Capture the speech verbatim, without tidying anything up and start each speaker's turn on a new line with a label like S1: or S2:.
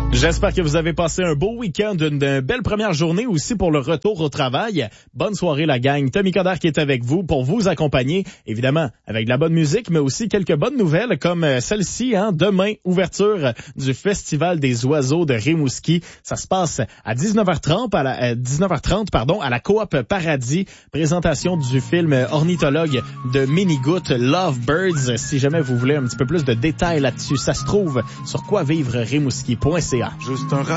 S1: J'espère que vous avez passé un beau week-end, une belle première journée aussi pour le retour au travail. Bonne soirée la gang. Tommy Coderre qui est avec vous pour vous accompagner, évidemment, avec de la bonne musique, mais aussi quelques bonnes nouvelles comme celle-ci. Hein, demain, ouverture du Festival des oiseaux de Rimouski. Ça se passe à dix-neuf heures trente, à, la, à dix-neuf heures trente pardon, à la Coop Paradis. Présentation du film Ornithologue de Minigout, Lovebirds. Si jamais vous voulez un petit peu plus de détails là-dessus, ça se trouve sur quoi vivre rimouski point c a.
S2: Juste un